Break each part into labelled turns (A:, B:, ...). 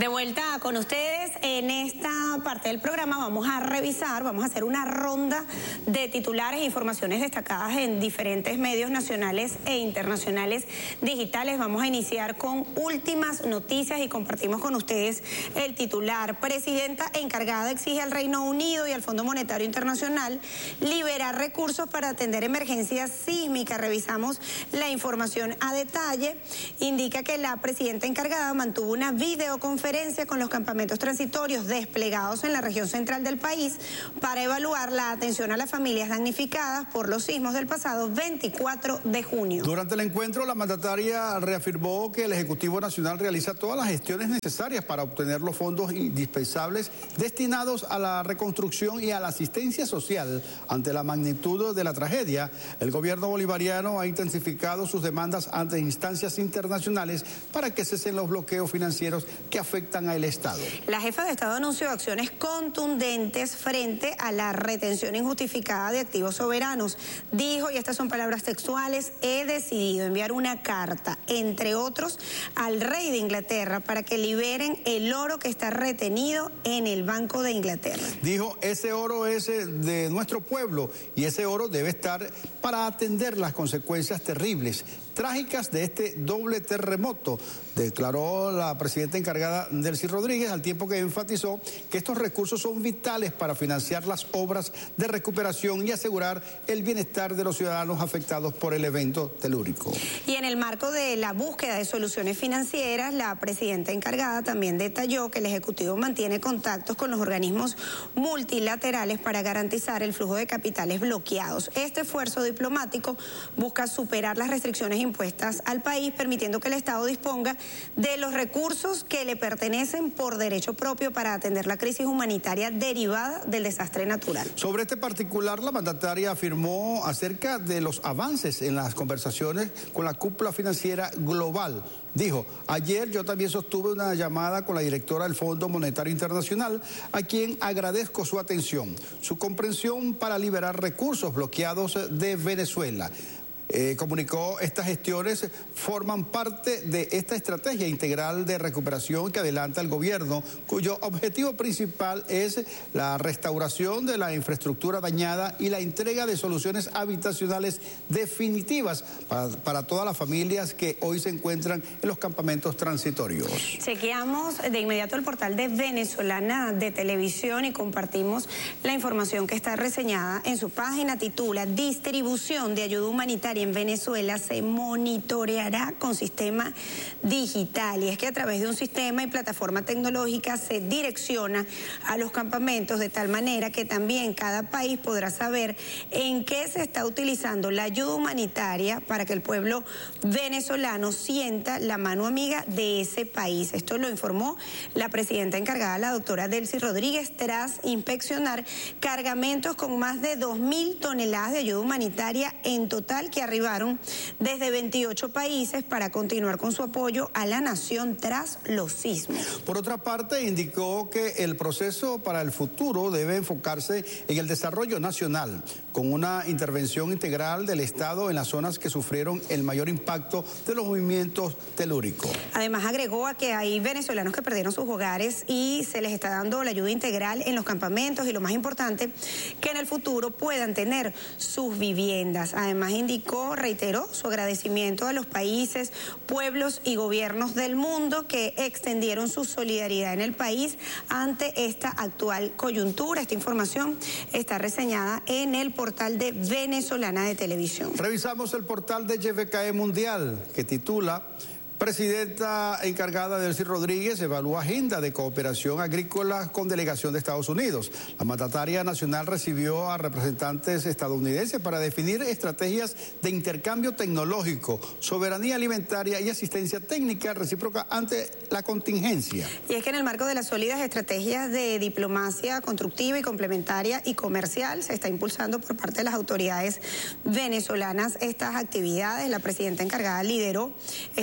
A: De vuelta con ustedes, en esta parte del programa vamos a revisar, vamos a hacer una ronda de titulares e informaciones destacadas en diferentes medios nacionales e internacionales digitales. Vamos a iniciar con últimas noticias y compartimos con ustedes el titular. Presidenta encargada exige al Reino Unido y al Fondo Monetario Internacional liberar recursos para atender emergencias sísmicas. Revisamos la información a detalle. Indica que la presidenta encargada mantuvo una videoconferencia con los campamentos transitorios desplegados en la región central del país para evaluar la atención a las familias damnificadas por los sismos del pasado 24 de junio.
B: Durante el encuentro, la mandataria reafirmó que el Ejecutivo Nacional realiza todas las gestiones necesarias para obtener los fondos indispensables destinados a la reconstrucción y a la asistencia social. Ante la magnitud de la tragedia, el gobierno bolivariano ha intensificado sus demandas ante instancias internacionales para que cesen los bloqueos financieros que afectan al Estado.
A: La jefa de Estado anunció acciones contundentes frente a la retención injustificada de activos soberanos. Dijo, y estas son palabras textuales, he decidido enviar una carta, entre otros, al rey de Inglaterra para que liberen el oro que está retenido en el Banco de Inglaterra.
B: Dijo, ese oro es de nuestro pueblo y ese oro debe estar para atender las consecuencias terribles, trágicas de este doble terremoto, declaró la presidenta encargada Delcy Rodríguez, al tiempo que enfatizó que estos recursos son vitales para financiar las obras de recuperación y asegurar el bienestar de los ciudadanos afectados por el evento telúrico.
A: Y en el marco de la búsqueda de soluciones financieras, la presidenta encargada también detalló que el Ejecutivo mantiene contactos con los organismos multilaterales para garantizar el flujo de capitales bloqueados. Este esfuerzo diplomático busca superar las restricciones impuestas al país, permitiendo que el Estado disponga de los recursos que le pertenecen por derecho propio para atender la crisis humanitaria derivada del desastre natural.
B: Sobre este particular, la mandataria afirmó acerca de los avances en las conversaciones con la cúpula financiera global. Dijo, ayer yo también sostuve una llamada con la directora del Fondo Monetario Internacional, a quien agradezco su atención, su comprensión para liberar recursos bloqueados de Venezuela. Comunicó, estas gestiones forman parte de esta estrategia integral de recuperación que adelanta el gobierno, cuyo objetivo principal es la restauración de la infraestructura dañada y la entrega de soluciones habitacionales definitivas para todas las familias que hoy se encuentran en los campamentos transitorios.
A: Chequeamos de inmediato el portal de Venezolana de Televisión y compartimos la información que está reseñada en su página. Titula, distribución de ayuda humanitaria en Venezuela se monitoreará con sistema digital, y es que a través de un sistema y plataforma tecnológica se direcciona a los campamentos de tal manera que también cada país podrá saber en qué se está utilizando la ayuda humanitaria para que el pueblo venezolano sienta la mano amiga de ese país. Esto lo informó la presidenta encargada, la doctora Delcy Rodríguez, tras inspeccionar cargamentos con más de 2.000 toneladas de ayuda humanitaria en total que arribaron desde 28 países para continuar con su apoyo a la nación tras los sismos.
B: Por otra parte, indicó que el proceso para el futuro debe enfocarse en el desarrollo nacional, con una intervención integral del Estado en las zonas que sufrieron el mayor impacto de los movimientos telúricos.
A: Además, agregó a que hay venezolanos que perdieron sus hogares y se les está dando la ayuda integral en los campamentos, y lo más importante, que en el futuro puedan tener sus viviendas. Además, reiteró su agradecimiento a los países, pueblos y gobiernos del mundo que extendieron su solidaridad en el país ante esta actual coyuntura. Esta información está reseñada en el portal de Venezolana de Televisión.
B: Revisamos el portal de YVKE Mundial, que titula, presidenta encargada Delcy Rodríguez evalúa agenda de cooperación agrícola con delegación de Estados Unidos. La mandataria nacional recibió a representantes estadounidenses para definir estrategias de intercambio tecnológico, soberanía alimentaria y asistencia técnica recíproca ante la contingencia.
A: Y es que en el marco de las sólidas estrategias de diplomacia constructiva y complementaria y comercial se está impulsando por parte de las autoridades venezolanas estas actividades. La presidenta encargada lideró esta reunión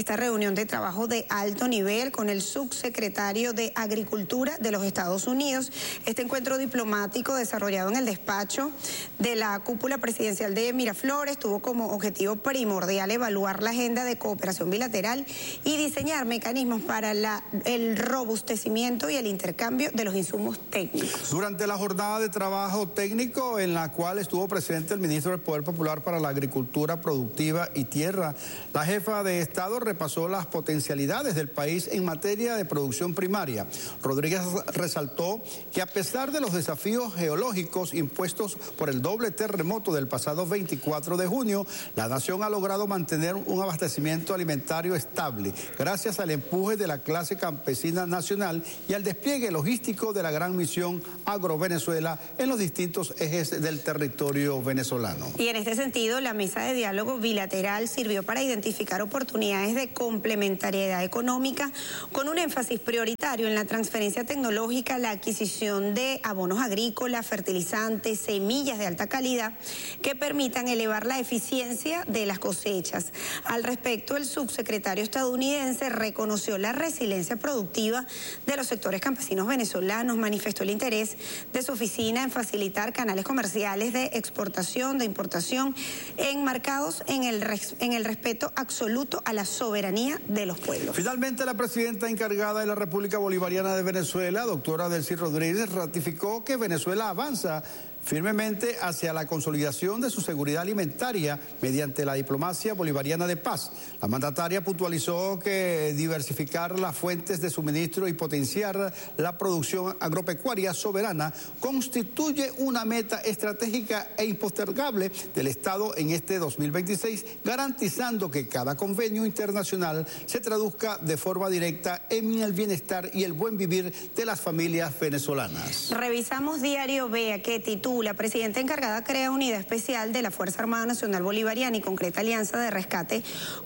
A: reunión de trabajo de alto nivel con el subsecretario de Agricultura de los Estados Unidos. Este encuentro diplomático desarrollado en el despacho de la cúpula presidencial de Miraflores tuvo como objetivo primordial evaluar la agenda de cooperación bilateral y diseñar mecanismos para el robustecimiento y el intercambio de los insumos técnicos.
B: Durante la jornada de trabajo técnico en la cual estuvo presente el ministro del Poder Popular para la Agricultura Productiva y Tierra, la jefa de Estado repasó las potencialidades del país en materia de producción primaria. Rodríguez resaltó que a pesar de los desafíos geológicos impuestos por el doble terremoto del pasado 24 de junio, la nación ha logrado mantener un abastecimiento alimentario estable gracias al empuje de la clase campesina nacional y al despliegue logístico de la gran misión Agrovenezuela en los distintos ejes del territorio venezolano.
A: Y en este sentido, la mesa de diálogo bilateral sirvió para identificar oportunidades de complementariedad económica con un énfasis prioritario en la transferencia tecnológica, la adquisición de abonos agrícolas, fertilizantes, semillas de alta calidad que permitan elevar la eficiencia de las cosechas. Al respecto, el subsecretario estadounidense reconoció la resiliencia productiva de los sectores campesinos venezolanos, manifestó el interés de su oficina en facilitar canales comerciales de exportación, de importación, enmarcados en el respeto absoluto a la soberanía de los pueblos.
B: Finalmente, la presidenta encargada de la República Bolivariana de Venezuela, doctora Delcy Rodríguez, ratificó que Venezuela avanza firmemente hacia la consolidación de su seguridad alimentaria mediante la diplomacia bolivariana de paz. La mandataria puntualizó que diversificar las fuentes de suministro y potenciar la producción agropecuaria soberana constituye una meta estratégica e impostergable del Estado en este 2026, garantizando que cada convenio internacional se traduzca de forma directa en el bienestar y el buen vivir de las familias venezolanas.
A: Revisamos Diario Vea, que titula: la presidenta encargada crea unidad especial de la Fuerza Armada Nacional Bolivariana y concreta alianza de rescate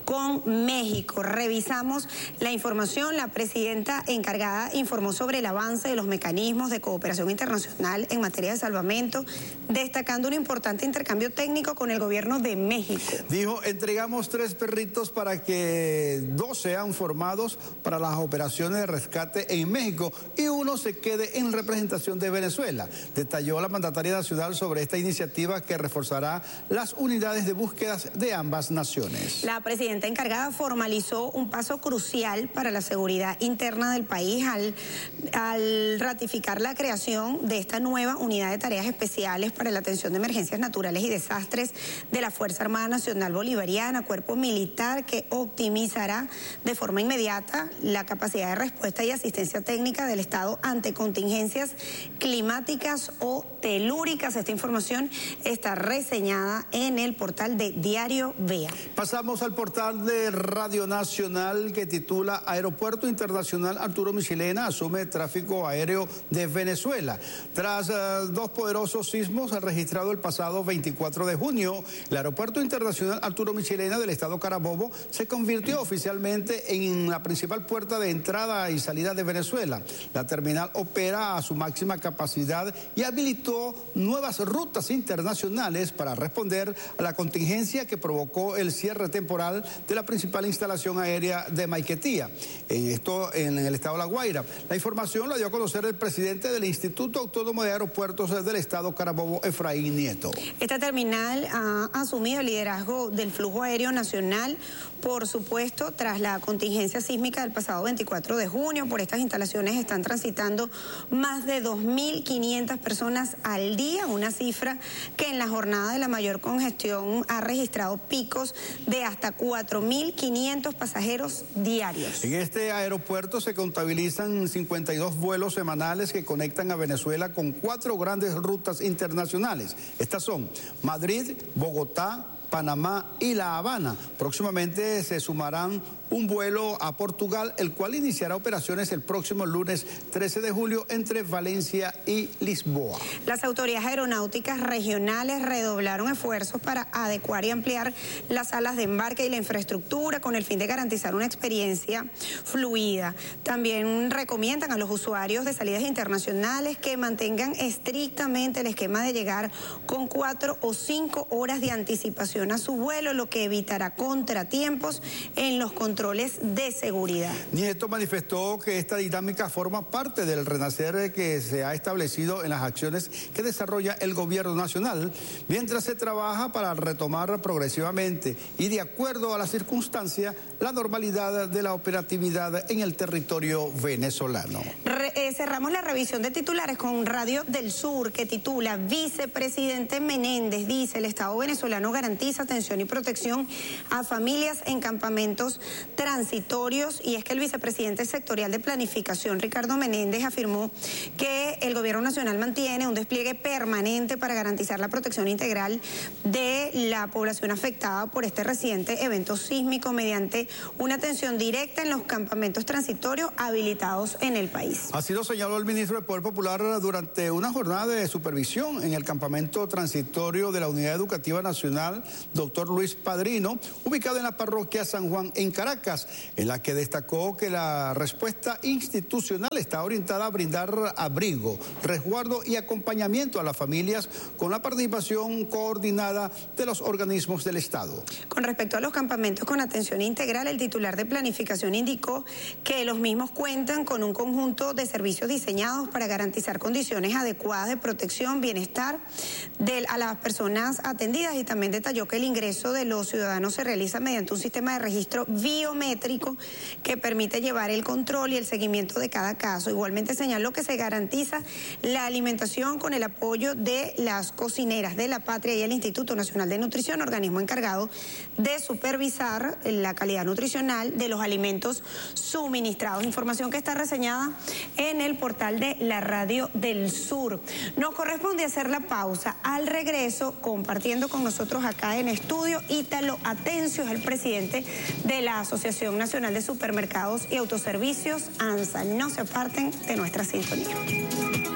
A: con México. Revisamos la información. La presidenta encargada informó sobre el avance de los mecanismos de cooperación internacional en materia de salvamento, destacando un importante intercambio técnico con el gobierno de México.
B: Dijo: entregamos 3 perritos para que 2 sean formados para las operaciones de rescate en México y 1 se quede en representación de Venezuela. Detalló la mandataria nacional sobre esta iniciativa que reforzará las unidades de búsquedas de ambas naciones.
A: La presidenta encargada formalizó un paso crucial para la seguridad interna del país al ratificar la creación de esta nueva unidad de tareas especiales para la atención de emergencias naturales y desastres de la Fuerza Armada Nacional Bolivariana, cuerpo militar que optimizará de forma inmediata la capacidad de respuesta y asistencia técnica del Estado ante contingencias climáticas o telúricas. Esta información está reseñada en el portal de Diario Vea.
B: Pasamos al portal de Radio Nacional, que titula: Aeropuerto Internacional Arturo Michelena asume tráfico aéreo de Venezuela. Tras 2 poderosos sismos registrados el pasado 24 de junio, el Aeropuerto Internacional Arturo Michelena del estado Carabobo se convirtió oficialmente en la principal puerta de entrada y salida de Venezuela. La terminal opera a su máxima capacidad y habilitó nuevas rutas internacionales para responder a la contingencia que provocó el cierre temporal de la principal instalación aérea de Maiquetía, en el estado de La Guaira. La información la dio a conocer el presidente del Instituto Autónomo de Aeropuertos del estado Carabobo, Efraín Nieto.
A: Esta terminal ha asumido el liderazgo del flujo aéreo nacional, por supuesto, tras la contingencia sísmica del pasado 24 de junio. Por estas instalaciones están transitando más de 2.500 personas al día, una cifra que en la jornada de la mayor congestión ha registrado picos de hasta 4.500 pasajeros diarios.
B: En este aeropuerto se contabilizan 52 vuelos semanales que conectan a Venezuela con 4 grandes rutas internacionales. Estas son Madrid, Bogotá, Panamá y La Habana. Próximamente se sumarán un vuelo a Portugal, el cual iniciará operaciones el próximo lunes 13 de julio entre Valencia y Lisboa.
A: Las autoridades aeronáuticas regionales redoblaron esfuerzos para adecuar y ampliar las salas de embarque y la infraestructura con el fin de garantizar una experiencia fluida. También recomiendan a los usuarios de salidas internacionales que mantengan estrictamente el esquema de llegar con 4 o 5 horas de anticipación estaciona su vuelo, lo que evitará contratiempos en los controles de seguridad.
B: Nieto manifestó que esta dinámica forma parte del renacer que se ha establecido en las acciones que desarrolla el gobierno nacional, mientras se trabaja para retomar progresivamente y de acuerdo a las circunstancias la normalidad de la operatividad en el territorio venezolano.
A: Cerramos la revisión de titulares con Radio del Sur, que titula: Vicepresidente Menéndez dice: el Estado venezolano garantiza atención y protección a familias en campamentos transitorios. Y es que el vicepresidente sectorial de planificación, Ricardo Menéndez, afirmó que el gobierno nacional mantiene un despliegue permanente para garantizar la protección integral de la población afectada por este reciente evento sísmico mediante una atención directa en los campamentos transitorios habilitados en el país.
B: Así lo señaló el ministro del Poder Popular durante una jornada de supervisión en el campamento transitorio de la Unidad Educativa Nacional, doctor Luis Padrino, ubicado en la parroquia San Juan en Caracas, en la que destacó que la respuesta institucional está orientada a brindar abrigo, resguardo y acompañamiento a las familias con la participación coordinada de los organismos del Estado.
A: Con respecto a los campamentos con atención integral, el titular de planificación indicó que los mismos cuentan con un conjunto de servicios diseñados para garantizar condiciones adecuadas de protección, bienestar a las personas atendidas, y también detalló que el ingreso de los ciudadanos se realiza mediante un sistema de registro biométrico que permite llevar el control y el seguimiento de cada caso. Igualmente señaló que se garantiza la alimentación con el apoyo de las cocineras de la patria y el Instituto Nacional de Nutrición, organismo encargado de supervisar la calidad nutricional de los alimentos suministrados. Información que está reseñada en el portal de la Radio del Sur. Nos corresponde hacer la pausa. Al regreso, compartiendo con nosotros acá en estudio, Ítalo Atencio, es el presidente de la Asociación Nacional de Supermercados y Autoservicios, ANSA. No se aparten de nuestra sintonía.